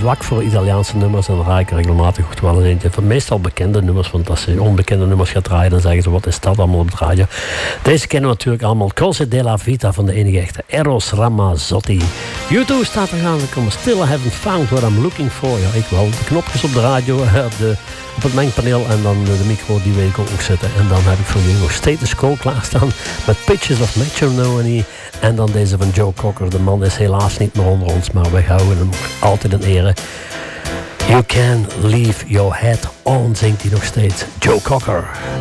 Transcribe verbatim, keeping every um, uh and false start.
zwak voor Italiaanse nummers en dan raak ik regelmatig goed wel eens eentje van meestal bekende nummers, want als je onbekende nummers gaat draaien, dan zeggen ze, wat is dat allemaal op het radio? Deze kennen we natuurlijk allemaal. Cose della Vita van de enige echte Eros Ramazzotti. U twee staat er gaan, we komen Still I Haven't Found What I'm Looking For. Ja, ik wel. De knopjes op de radio, op, de, op het mengpaneel en dan de micro, die weet ik ook nog zitten. En dan heb ik voor jullie nog Status Quo klaarstaan met Pictures of Matrimony. En dan deze van Joe Cocker. De man is helaas niet meer onder ons, maar wij houden hem altijd in ere. You can leave your head on, zingt hij nog steeds. Joe Cocker.